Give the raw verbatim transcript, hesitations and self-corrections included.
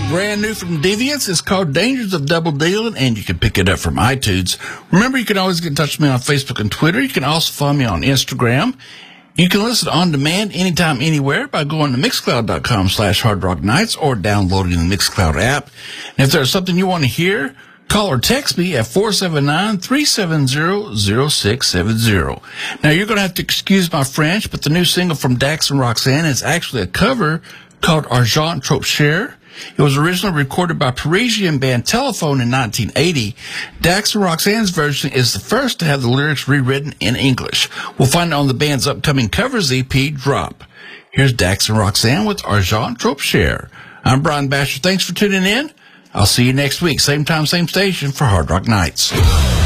brand new from Deviants. It's called Dangers of Double Dealing, and you can pick it up from iTunes. Remember, you can always get in touch with me on Facebook and Twitter. You can also follow me on Instagram. You can listen on demand anytime, anywhere by going to Mixcloud.com slash Hard Rock Nights or downloading the Mixcloud app. And if there's something you want to hear, call or text me at four seven nine, three seven zero, zero six seven zero. Now, you're going to have to excuse my French, but the new single from Dax and Roxanne is actually a cover called Argent Trop Cher. It was originally recorded by Parisian band Telephone in nineteen eighty. Dax and Roxanne's version is the first to have the lyrics rewritten in English. We'll find it on the band's upcoming covers E P, Drop. Here's Dax and Roxanne with Argent Trop Cher. I'm Brian Basher. Thanks for tuning in. I'll see you next week. Same time, same station for Hard Rock Nights.